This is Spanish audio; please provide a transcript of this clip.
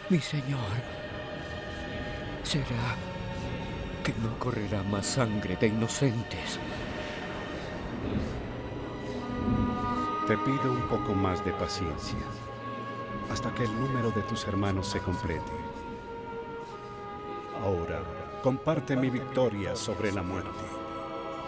Mi señor, ¿será que no correrá más sangre de inocentes? Te pido un poco más de paciencia, hasta que el número de tus hermanos se complete. Ahora, comparte mi victoria sobre la muerte.